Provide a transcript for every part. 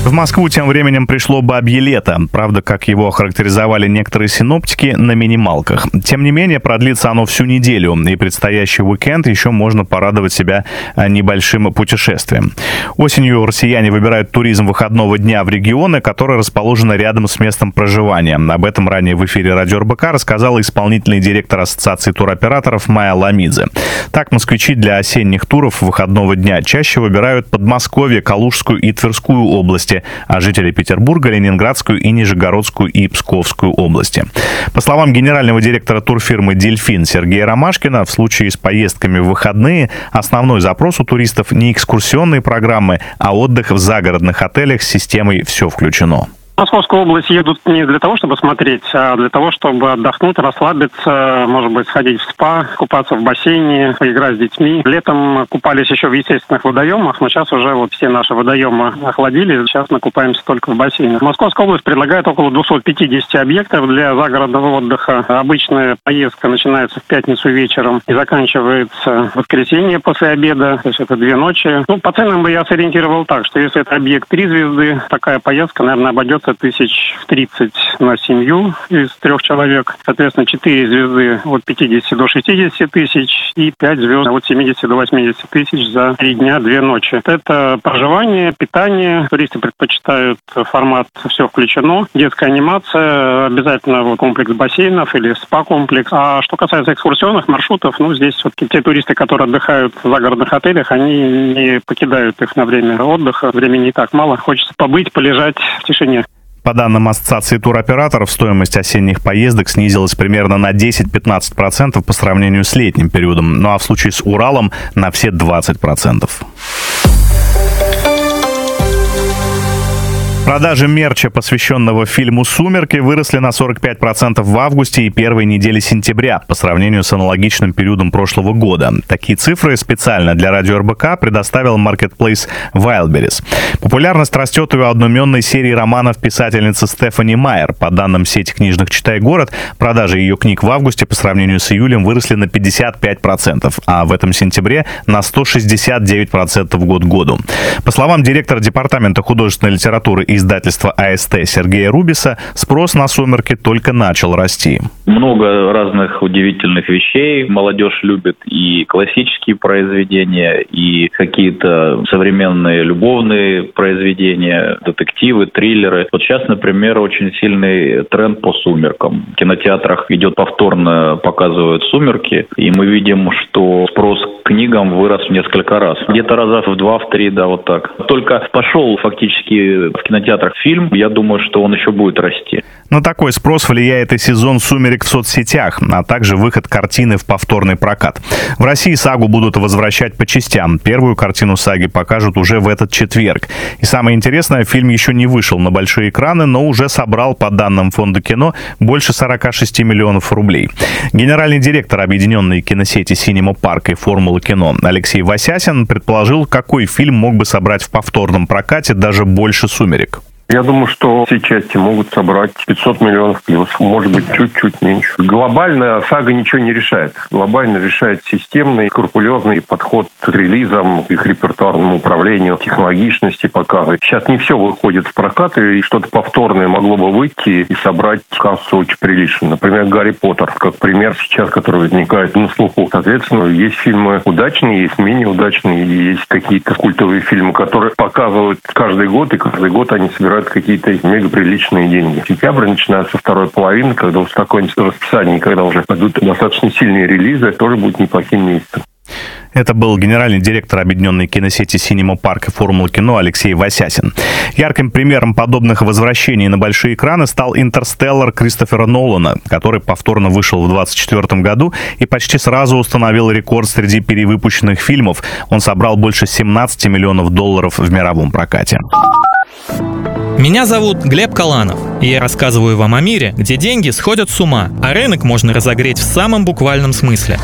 В Москву тем временем пришло бабье лето. Правда, как его охарактеризовали некоторые синоптики, на минималках. Тем не менее, продлится оно всю неделю, и предстоящий уикенд еще можно порадовать себя небольшим путешествием. Осенью россияне выбирают туризм выходного дня в регионы, которые расположены рядом с местом проживания. Об этом ранее в эфире Радио РБК рассказала исполнительный директор Ассоциации туроператоров Майя Ламидзе. Так, москвичи для осенних туров выходного дня чаще выбирают Подмосковье, Калужскую и Тверскую области, а жители Петербурга — Ленинградскую и Нижегородскую и Псковскую области. По словам генерального директора турфирмы «Дельфин» Сергея Ромашкина, в случае с поездками в выходные основной запрос у туристов не экскурсионные программы, а отдых в загородных отелях с системой «Все включено». В Московскую область едут не для того, чтобы смотреть, а для того, чтобы отдохнуть, расслабиться, может быть, сходить в спа, купаться в бассейне, поиграть с детьми. Летом купались еще в естественных водоемах, но сейчас уже все наши водоемы охладили, сейчас мы купаемся только в бассейнах. Московская область предлагает около 250 объектов для загородного отдыха. Обычная поездка начинается в пятницу вечером и заканчивается в воскресенье после обеда, то есть это 2 ночи. По ценам бы я сориентировал так, что если это объект 3 звезды, такая поездка, наверное, обойдется 30 на семью из 3 человек. Соответственно, 4 звезды от 50 до 60 тысяч и 5 звезд от 70 до 80 тысяч за 3 дня, 2 ночи. Это проживание, питание. Туристы предпочитают формат «Все включено». Детская анимация, обязательно комплекс бассейнов или спа-комплекс. А что касается экскурсионных маршрутов, здесь все-таки те туристы, которые отдыхают в загородных отелях, они не покидают их на время отдыха. Времени не так мало. Хочется побыть, полежать в тишине. По данным Ассоциации туроператоров, стоимость осенних поездок снизилась примерно на 10-15% по сравнению с летним периодом, а в случае с Уралом на все 20%. Продажи мерча, посвященного фильму «Сумерки», выросли на 45% в августе и первой неделе сентября по сравнению с аналогичным периодом прошлого года. Такие цифры специально для Радио РБК предоставил маркетплейс Wildberries. Популярность растет и у одноименной серии романов писательницы Стефани Майер. По данным сети книжных «Читай город», продажи ее книг в августе по сравнению с июлем выросли на 55%, а в этом сентябре на 169% год к году. По словам директора департамента художественной литературы издательства АСТ Сергея Рубиса, спрос на «Сумерки» только начал расти. Много разных удивительных вещей. Молодежь любит и классические произведения, и какие-то современные любовные произведения, детективы, триллеры. Вот сейчас, например, очень сильный тренд по «Сумеркам». В кинотеатрах идет повторно, показывают «Сумерки», и мы видим, что спрос к книгам вырос в несколько раз. Где-то раза в 2, в 3, да, вот так. Только пошел фактически в кинотеатрах фильм, я думаю, что он еще будет расти. На такой спрос влияет и сезон «Сумерек» в соцсетях, а также выход картины в повторный прокат. В России сагу будут возвращать по частям. Первую картину саги покажут уже в этот четверг. И самое интересное, фильм еще не вышел на большие экраны, но уже собрал, по данным Фонда кино, больше 46 миллионов рублей. Генеральный директор объединенной киносети «Синема Парк» и «Формула кино» Алексей Васясин предположил, какой фильм мог бы собрать в повторном прокате даже больше «Сумерек». Я думаю, что все части могут собрать 500 миллионов плюс, может быть, чуть-чуть меньше. Глобально сага ничего не решает. Глобально решает системный, скрупулезный подход к релизам, их репертуарному управлению, технологичности показа. Сейчас не все выходит в прокат, и что-то повторное могло бы выйти и собрать кассу очень прилично. Например, «Гарри Поттер», как пример сейчас, который возникает на слуху. Соответственно, есть фильмы удачные, есть менее удачные, есть какие-то культовые фильмы, которые показывают каждый год, и каждый год они собирают какие-то мегаприличные деньги. Сентябрь начинается со второй половины, когда устаканится расписание, когда уже пойдут достаточно сильные релизы, тоже будет неплохим месяцем. Это был генеральный директор объединенной киносети «Синема Парк» и «Формула кино» Алексей Васясин. Ярким примером подобных возвращений на большие экраны стал «Интерстеллар» Кристофера Нолана, который повторно вышел в 2024 году и почти сразу установил рекорд среди перевыпущенных фильмов. Он собрал больше 17 миллионов долларов в мировом прокате. Меня зовут Глеб Каланов, и я рассказываю вам о мире, где деньги сходят с ума, а рынок можно разогреть в самом буквальном смысле.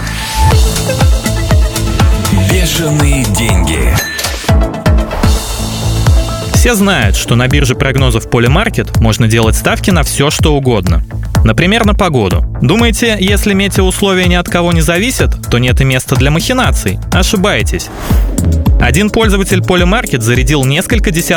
Бешеные деньги. Все знают, что на бирже прогнозов Polymarket можно делать ставки на все, что угодно. Например, на погоду. Думаете, если метеоусловия ни от кого не зависят, то нет и места для махинаций? Ошибаетесь. Один пользователь Polymarket зарядил несколько десятков